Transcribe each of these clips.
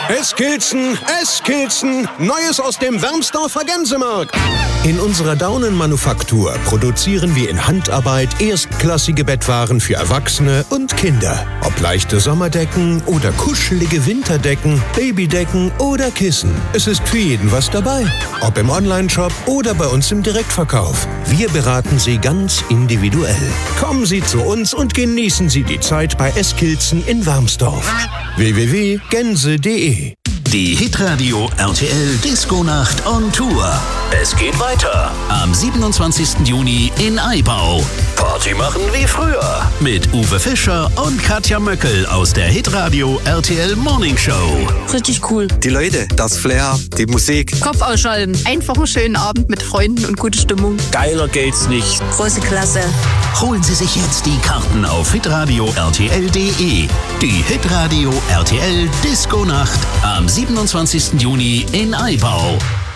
Eskilzen, Neues aus dem Wermsdorfer Gänsemarkt. In unserer Daunenmanufaktur produzieren wir in Handarbeit erstklassige Bettwaren für Erwachsene und Kinder. Ob leichte Sommerdecken oder kuschelige Winterdecken, Babydecken oder Kissen. Es ist für jeden was dabei. Ob im Onlineshop oder bei uns im Direktverkauf. Wir beraten Sie ganz individuell. Kommen Sie zu uns und genießen Sie die Zeit bei Eskilzen in Wermsdorf. www.gänse.de. Die Hitradio RTL Disco-Nacht on Tour. Es geht weiter am 27. Juni in Aibau. Party machen wie früher mit Uwe Fischer und Katja Möckel aus der Hitradio RTL Morning Show. Richtig cool. Die Leute, das Flair, die Musik. Kopf ausschalten. Einfach einen schönen Abend mit Freunden und gute Stimmung. Geiler geht's nicht. Große Klasse. Holen Sie sich jetzt die Karten auf hitradio rtl.de. Die Hitradio RTL Disco-Nacht am 27. Juni in Aibau.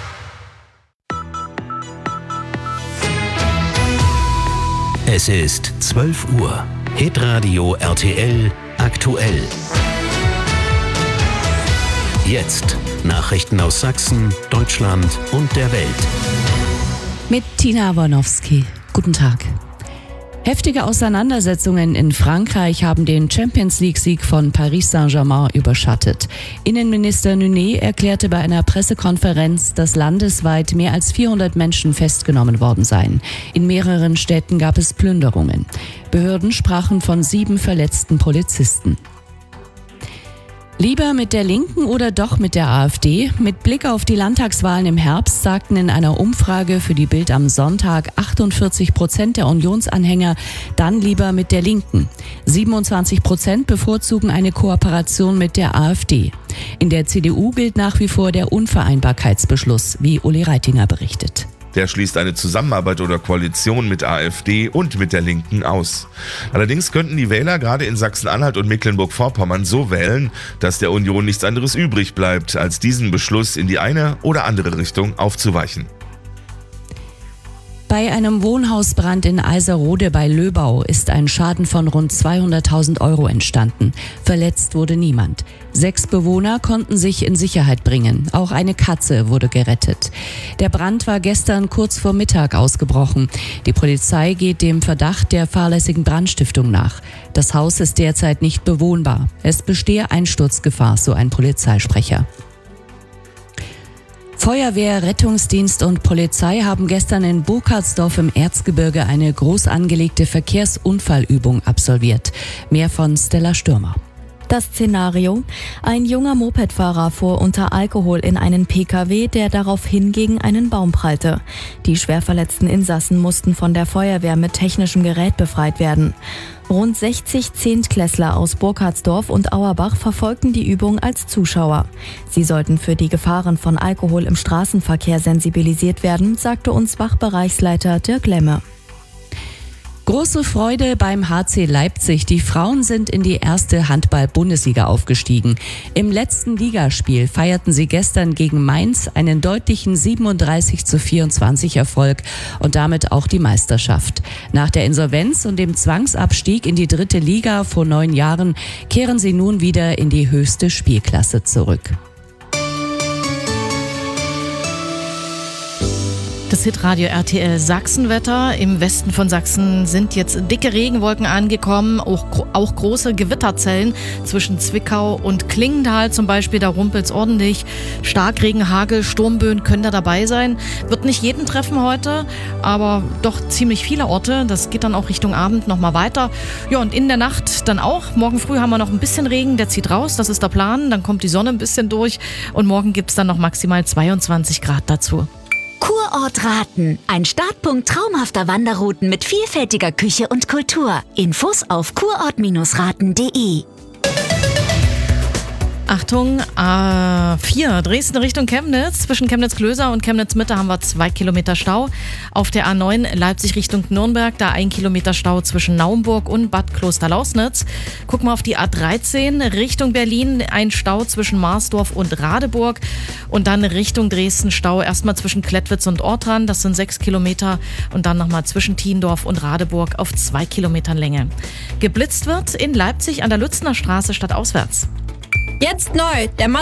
Es ist 12 Uhr. Hitradio RTL aktuell. Jetzt Nachrichten aus Sachsen, Deutschland und der Welt. Mit Tina Wornowski. Guten Tag. Heftige Auseinandersetzungen in Frankreich haben den Champions-League-Sieg von Paris Saint-Germain überschattet. Innenminister Nunez erklärte bei einer Pressekonferenz, dass landesweit mehr als 400 Menschen festgenommen worden seien. In mehreren Städten gab es Plünderungen. Behörden sprachen von 7 verletzten Polizisten. Lieber mit der Linken oder doch mit der AfD? Mit Blick auf die Landtagswahlen im Herbst sagten in einer Umfrage für die Bild am Sonntag 48% der Unionsanhänger dann lieber mit der Linken. 27% bevorzugen eine Kooperation mit der AfD. In der CDU gilt nach wie vor der Unvereinbarkeitsbeschluss, wie Uli Reitinger berichtet. Der schließt eine Zusammenarbeit oder Koalition mit AfD und mit der Linken aus. Allerdings könnten die Wähler gerade in Sachsen-Anhalt und Mecklenburg-Vorpommern so wählen, dass der Union nichts anderes übrig bleibt, als diesen Beschluss in die eine oder andere Richtung aufzuweichen. Bei einem Wohnhausbrand in Eiserode bei Löbau ist ein Schaden von rund 200.000 € entstanden. Verletzt wurde niemand. 6 Bewohner konnten sich in Sicherheit bringen. Auch eine Katze wurde gerettet. Der Brand war gestern kurz vor Mittag ausgebrochen. Die Polizei geht dem Verdacht der fahrlässigen Brandstiftung nach. Das Haus ist derzeit nicht bewohnbar. Es bestehe Einsturzgefahr, so ein Polizeisprecher. Feuerwehr, Rettungsdienst und Polizei haben gestern in Burkhardsdorf im Erzgebirge eine groß angelegte Verkehrsunfallübung absolviert. Mehr von Stella Stürmer. Das Szenario: Ein junger Mopedfahrer fuhr unter Alkohol in einen PKW, der daraufhin gegen einen Baum prallte. Die schwer verletzten Insassen mussten von der Feuerwehr mit technischem Gerät befreit werden. Rund 60 Zehntklässler aus Burkhardsdorf und Auerbach verfolgten die Übung als Zuschauer. Sie sollten für die Gefahren von Alkohol im Straßenverkehr sensibilisiert werden, sagte uns Wachbereichsleiter Dirk Lemme. Große Freude beim HC Leipzig. Die Frauen sind in die erste Handball-Bundesliga aufgestiegen. Im letzten Ligaspiel feierten sie gestern gegen Mainz einen deutlichen 37:24 Erfolg und damit auch die Meisterschaft. Nach der Insolvenz und dem Zwangsabstieg in die 3. Liga vor 9 Jahren kehren sie nun wieder in die höchste Spielklasse zurück. Das Hitradio RTL Sachsenwetter. Im Westen von Sachsen sind jetzt dicke Regenwolken angekommen, auch große Gewitterzellen zwischen Zwickau und Klingenthal zum Beispiel. Da rumpelt's ordentlich. Starkregen, Hagel, Sturmböen können da dabei sein. Wird nicht jeden treffen heute, aber doch ziemlich viele Orte. Das geht dann auch Richtung Abend nochmal weiter. Ja, und in der Nacht dann auch. Morgen früh haben wir noch ein bisschen Regen, der zieht raus, das ist der Plan. Dann kommt die Sonne ein bisschen durch und morgen gibt's dann noch maximal 22 Grad dazu. Kurort Raten. Ein Startpunkt traumhafter Wanderrouten mit vielfältiger Küche und Kultur. Infos auf kurort-raten.de. Achtung, A4, Dresden Richtung Chemnitz. Zwischen Chemnitz-Klöser und Chemnitz-Mitte haben wir 2 Kilometer Stau. Auf der A9 Leipzig Richtung Nürnberg, da 1 Kilometer Stau zwischen Naumburg und Bad Klosterlausnitz. Gucken wir auf die A13 Richtung Berlin, ein Stau zwischen Marsdorf und Radeburg. Und dann Richtung Dresden Stau erstmal zwischen Klettwitz und Ortrand, das sind 6 Kilometer. Und dann nochmal zwischen Thiendorf und Radeburg auf 2 Kilometern Länge. Geblitzt wird in Leipzig an der Lützner Straße stadtauswärts. Jetzt neu, der